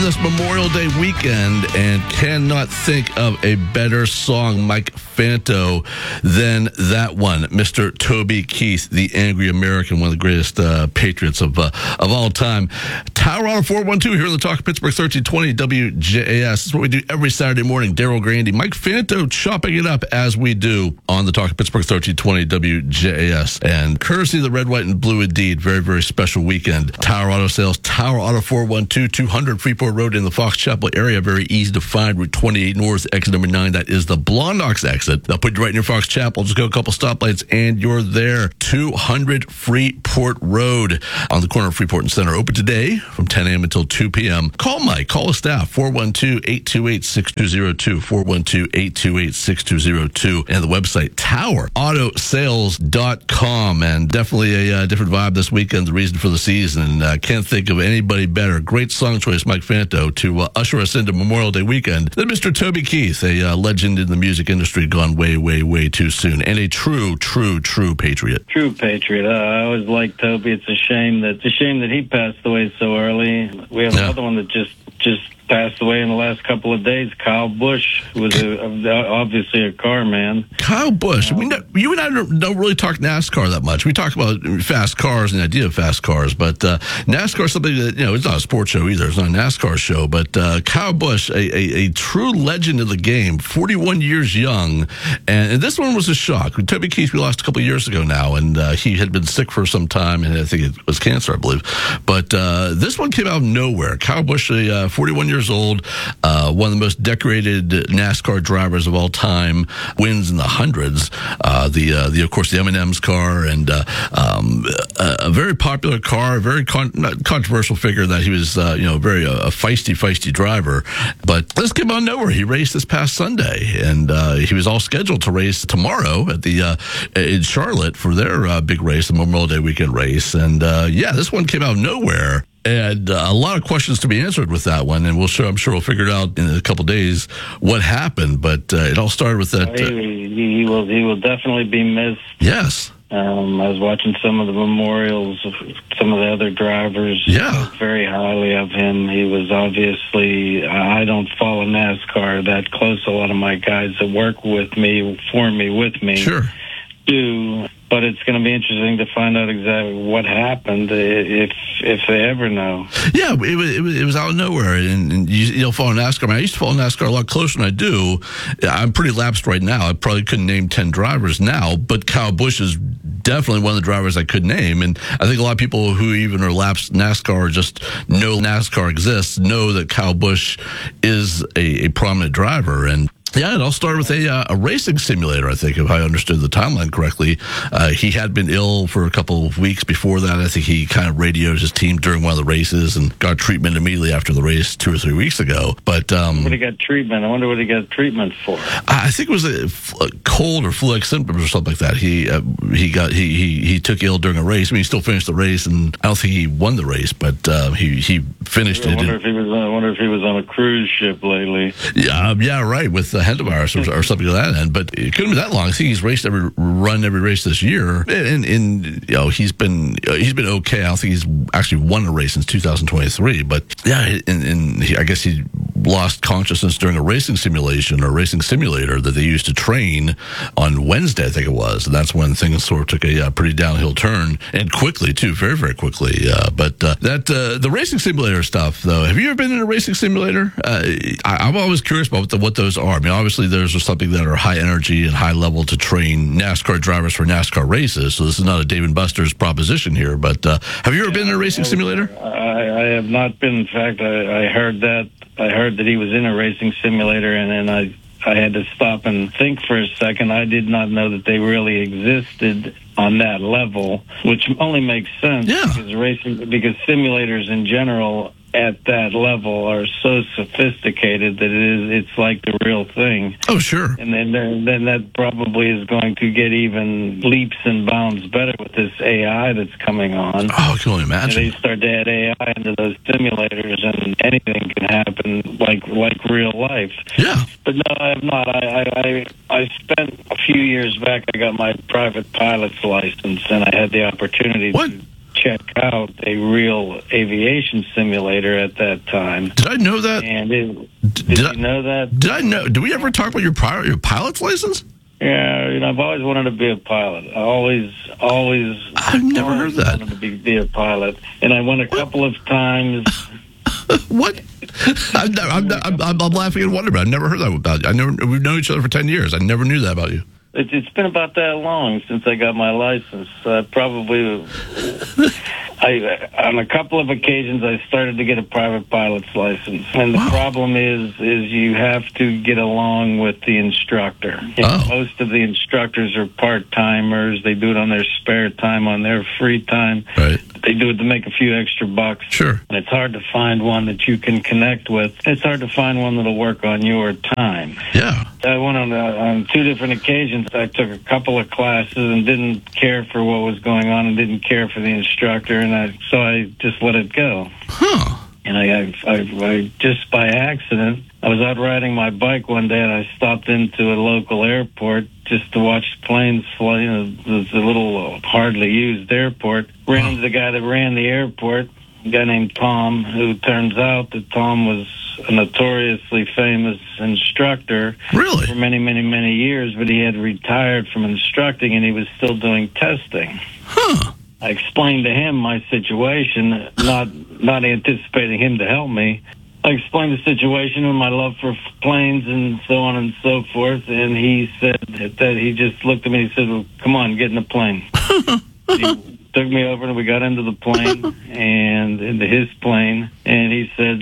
this Memorial Day weekend and cannot think of a better song, Mike Fanto, than that one. Mr. Toby Keith, the Angry American, one of the greatest patriots of all time. Tower Auto 412 here in the Talk of Pittsburgh, 1320 WJAS. This is what we do every Saturday morning. Daryl Grandy, Mike Fanto chopping it up as we do on the Talk of Pittsburgh, 1320 WJAS. And courtesy of the Red, White, and Blue Indeed, very, very special weekend. Tower Auto Sales, Tower Auto 412, 200 Freeport Road in the Fox Chapel area. Very easy to find. Route 28 North, exit number 9. That is the Blondocks exit. They'll put you right near Fox Chapel. Just go a couple stoplights and you're there. 200 Freeport Road on the corner of Freeport and Center. Open today from 10 a.m. until 2 p.m. Call Mike. Call his staff. 412-828-6202. 412-828-6202. And the website, towerautosales.com. And definitely a different vibe this weekend. The reason for the season. And can't think of anybody better. Great song choice, Mike Fanto, to usher us into Memorial Day weekend than Mr. Toby Keith, a legend in the music industry gone way, way, way too soon. And a true patriot. True patriot. I always liked Toby. It's a shame that he passed away so early. We have another one that just passed away in the last couple of days. Kyle Busch, who was obviously a car man. Kyle Busch. You and I don't really talk NASCAR that much. We talk about fast cars and the idea of fast cars, but NASCAR is something that, it's not a sports show either. It's not a NASCAR show, but Kyle Busch, a true legend of the game, 41 years young, and this one was a shock. Toby Keith, we lost a couple of years ago now, and he had been sick for some time, and I think it was cancer, I believe. But this one came out of nowhere. Kyle Busch, 41 years old, one of the most decorated NASCAR drivers of all time, wins in the hundreds. Of course, the M&M's car, and a very popular car, a very controversial figure that he was, very a feisty driver. But this came out of nowhere. He raced this past Sunday, and he was all scheduled to race tomorrow at in Charlotte for their big race, the Memorial Day weekend race. And this one came out of nowhere. And a lot of questions to be answered with that one, and I'm sure we'll figure it out in a couple of days what happened. But it all started with that. He will definitely be missed. Yes. I was watching some of the memorials of some of the other drivers. Yeah. Very highly of him. He was obviously, I don't follow NASCAR that close. A lot of my guys that work with me, Sure. do. But it's going to be interesting to find out exactly what happened, if they ever know. Yeah, it was out of nowhere, and you'll follow NASCAR. I mean, I used to follow NASCAR a lot closer than I do. I'm pretty lapsed right now. I probably couldn't name 10 drivers now, but Kyle Busch is definitely one of the drivers I could name. And I think a lot of people who even are lapsed NASCAR or just know NASCAR exists know that Kyle Busch is a prominent driver. And yeah, it all started with a racing simulator, I think, if I understood the timeline correctly. He had been ill for a couple of weeks before that. I think he kind of radioed his team during one of the races and got treatment immediately after the race 2 or 3 weeks ago. But what he got treatment? I wonder what he got treatment for. I think it was a cold or flu-like symptoms or something like that. He took ill during a race. I mean, he still finished the race, and I don't think he won the race, but he finished it. I wonder if he was on a cruise ship lately. Yeah, right, with hantavirus or something like that. But it couldn't be that long. I think he's raced every race this year, and he's been okay. I don't think he's actually won a race since 2023. But yeah, and I guess he lost consciousness during a racing simulator that they used to train on Wednesday, I think it was, and that's when things sort of took a pretty downhill turn, and quickly too, very, very quickly. The racing simulator stuff, though, have you ever been in a racing simulator? I'm always curious about what those are. I mean, obviously, there's something that are high energy and high level to train NASCAR drivers for NASCAR races. So this is not a Dave & Buster's proposition here. But have you ever been in a racing simulator? I have not been. In fact, I heard that he was in a racing simulator, and then I had to stop and think for a second. I did not know that they really existed on that level, which only makes sense. Yeah. Because simulators in general at that level are so sophisticated that it's like the real thing. Oh, sure. And then that probably is going to get even leaps and bounds better with this AI that's coming on. Oh, I can only imagine. And they start to add AI into those simulators, and anything can happen like real life. Yeah. But no, I have not. I spent a few years back, I got my private pilot's license, and I had the opportunity to check out a real aviation simulator at that time. Did I know that? And did you know that? Did I know? Did we ever talk about your pilot's license? Yeah, I've always wanted to be a pilot. I've never heard that. Wanted to be a pilot, and I went a couple of times. What? I'm laughing and wondering. I've never heard that about you. We've known each other for 10 years. I never knew that about you. It's been about that long since I got my license. Probably, on a couple of occasions, I started to get a private pilot's license. And the problem is you have to get along with the instructor. Most of the instructors are part-timers. They do it on their spare time, on their free time. Right. They do it to make a few extra bucks. Sure. And it's hard to find one that you can connect with. It's hard to find one that'll work on your time. Yeah. I went on 2 different occasions. I took a couple of classes and didn't care for what was going on and didn't care for the instructor, and so I just let it go. Huh. And I just by accident, I was out riding my bike one day and I stopped into a local airport just to watch planes fly. It was a little hardly used airport. Ran into the guy that ran the airport, a guy named Tom, who turns out that Tom was a notoriously famous instructor. Really? For many, many, many years, but he had retired from instructing and he was still doing testing. Huh. I explained to him my situation, not anticipating him to help me. I explained the situation and my love for planes and so on and so forth, and he said that he just looked at me and he said, well, come on, get in the plane. He took me over and we got into the plane and into his plane, and he said,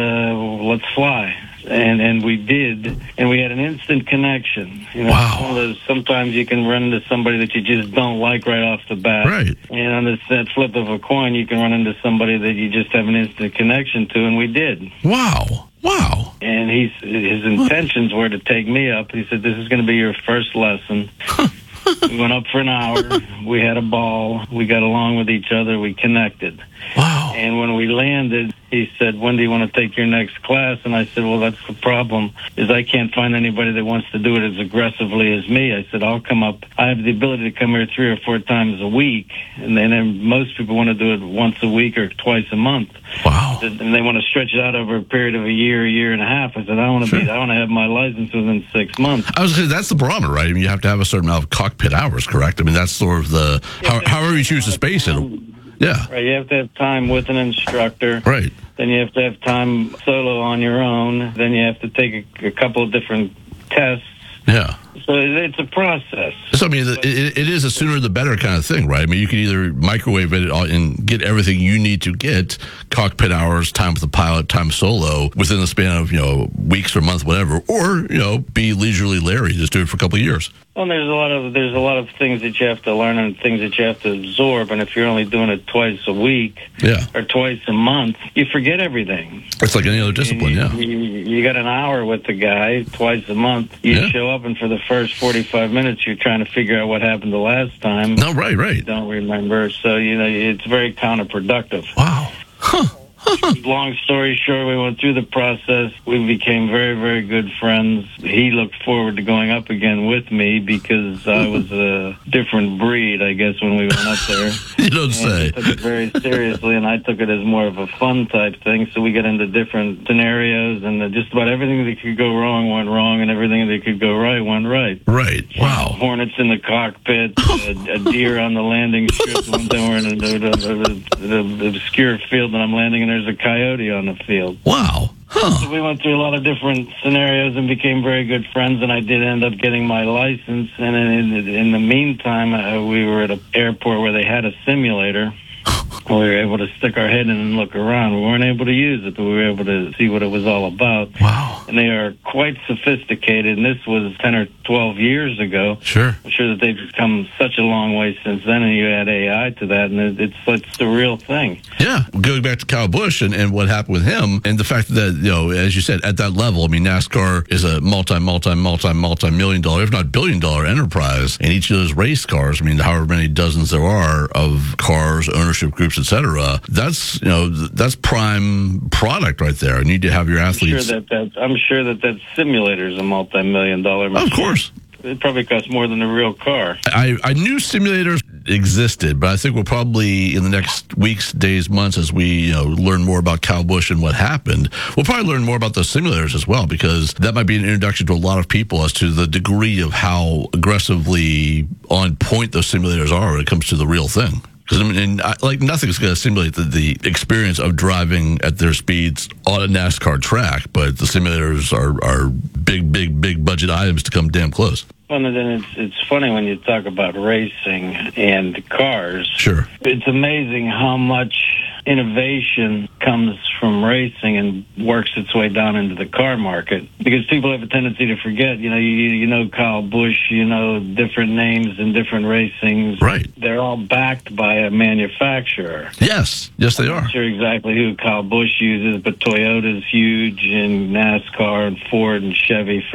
let's fly. And we did, and we had an instant connection. Wow. One of those, sometimes you can run into somebody that you just don't like right off the bat. Right. And on that flip of a coin, you can run into somebody that you just have an instant connection to, and we did. Wow. Wow. And his intentions were to take me up. He said, this is going to be your first lesson. We went up for an hour. We had a ball. We got along with each other. We connected. Wow. And when we landed, he said, when do you want to take your next class? And I said, well, that's the problem, is I can't find anybody that wants to do it as aggressively as me. I said, I'll come up. I have the ability to come here 3 or 4 times a week. And then most people want to do it once a week or twice a month. Wow. And they want to stretch it out over a period of a year and a half. I said, I want to have my license within 6 months. I was going to say, that's the barometer, right? I mean, you have to have a certain amount of cockpit hours, correct? I mean, that's sort of the, however you choose to space it. Yeah. Right. You have to have time with an instructor. Right. Then you have to have time solo on your own. Then you have to take a couple of different tests. Yeah. So it's a process. So, I mean, it is a sooner the better kind of thing, right? I mean, you can either microwave it and get everything you need to get, cockpit hours, time with the pilot, time solo, within the span of, weeks or months, whatever, or, be leisurely Larry, just do it for a couple of years. Well, there's a lot of things that you have to learn and things that you have to absorb, and if you're only doing it twice a week or twice a month, you forget everything. It's like any other discipline, You got an hour with the guy twice a month. You show up, and for the first 45 minutes, you're trying to figure out what happened the last time. No, right. You don't remember, so it's very counterproductive. Wow. Huh. Long story short, we went through the process. We became very, very good friends. He looked forward to going up again with me because I was a different breed, I guess, when we went up there. You don't say. He took it very seriously, and I took it as more of a fun type thing. So we got into different scenarios, and just about everything that could go wrong went wrong, and everything that could go right went right. Right. Wow. Hornets in the cockpit, a deer on the landing strip. One time we're in an obscure field, and I'm landing, and there's a coyote on the field. Wow. Huh. So we went through a lot of different scenarios and became very good friends, and I did end up getting my license. And in the meantime, we were at an airport where they had a simulator. We were able to stick our head in and look around. We weren't able to use it, but we were able to see what it was all about. Wow. And they are quite sophisticated, and this was 10 or 12 years ago. Sure. I'm sure that they've come such a long way since then, and you add AI to that, and it's the real thing. Yeah. Going back to Kyle Busch and what happened with him, and the fact that, as you said, at that level, I mean, NASCAR is a multi-million dollar, if not billion-dollar enterprise, and each of those race cars, I mean, however many dozens there are of cars, ownership groups, etc. That's prime product right there. You need to have your athletes. I'm sure that simulator is a multi-million-dollar machine. Of course. It probably costs more than a real car. I knew simulators existed, but I think we'll probably in the next weeks, days, months, as we learn more about Kyle Busch and what happened, we'll probably learn more about the simulators as well, because that might be an introduction to a lot of people as to the degree of how aggressively on point those simulators are when it comes to the real thing. Because nothing's going to simulate the experience of driving at their speeds on a NASCAR track, but the simulators are big budget items to come damn close. Well, and then it's funny when you talk about racing and cars. Sure. It's amazing how much innovation comes from racing and works its way down into the car market, because people have a tendency to forget, you know Kyle Busch, different names and different racings. Right. They're all backed by a manufacturer. Yes, they are. I'm not sure exactly who Kyle Busch uses, but Toyota's huge in NASCAR and Ford and Chevy